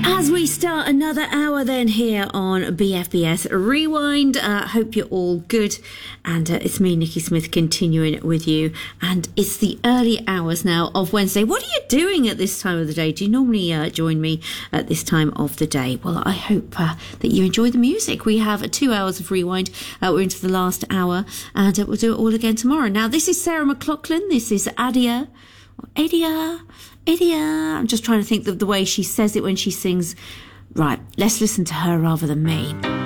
As we start another hour then here on BFBS Rewind, hope you're all good, and it's me, Nikki Smith, continuing with you, and it's the early hours now of Wednesday. What are you doing at this time of the day? Do you normally join me at this time of the day? Well, I hope that you enjoy the music. We have 2 hours of Rewind. We're into the last hour, and we'll do it all again tomorrow. Now, this is Sarah McLachlan. This is Adia. I'm just trying to think of the way she says it when she sings. Right, let's listen to her rather than me.